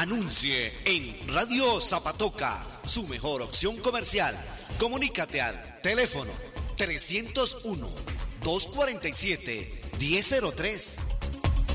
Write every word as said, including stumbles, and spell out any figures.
Anuncie en Radio Zapatoca, su mejor opción comercial. Comunícate al teléfono trescientos uno, doscientos cuarenta y siete, diez cero tres